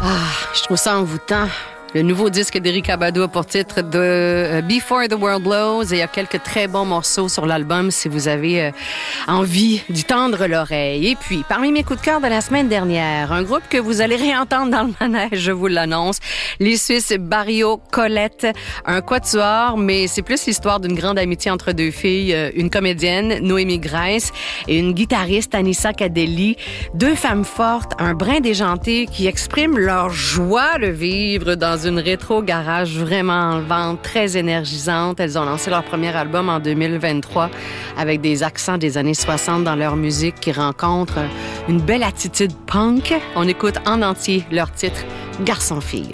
Je trouve ça envoûtant. Le nouveau disque d'Erykah Badu a pour titre de Before the World Blows et il y a quelques très bons morceaux sur l'album si vous avez envie d'y tendre l'oreille. Et puis, parmi mes coups de cœur de la semaine dernière, un groupe que vous allez réentendre dans le manège, je vous l'annonce, les Suisses Barrio Colette, un quatuor, mais c'est plus l'histoire d'une grande amitié entre deux filles, une comédienne, Noémie Grace, et une guitariste, Anissa Cadelli, deux femmes fortes, un brin déjanté qui expriment leur joie de vivre dans une rétro garage vraiment enlevante, très énergisante. Elles ont lancé leur premier album en 2023 avec des accents des années 60 dans leur musique qui rencontrent une belle attitude punk. On écoute en entier leur titre « Garçon-fille ».